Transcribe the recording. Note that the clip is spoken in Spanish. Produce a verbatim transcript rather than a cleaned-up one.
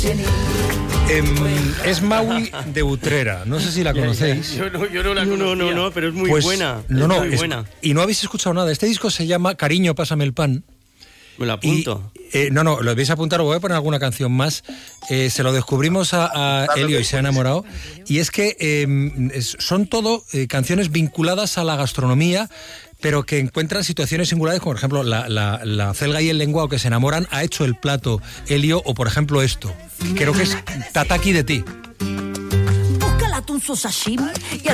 Eh, es Maui de Utrera, no sé si la conocéis. Yo no, yo no la conocía. No, no, no, pero es muy pues, buena. No, no, es muy es, buena. Y no habéis escuchado nada. Este disco se llama Cariño, pásame el pan. Me lo apunto. Y, eh, no, no, lo vais a apuntar, voy a poner alguna canción más. Eh, se lo descubrimos a, a Elio y se ha enamorado. Y es que eh, es, son todo eh, canciones vinculadas a la gastronomía, pero que encuentran situaciones singulares, como por ejemplo la, la, la celga y el lenguao que se enamoran, ha hecho el plato Elio, o por ejemplo esto, creo que es Tataki de ti. Busca el atún su sashimi y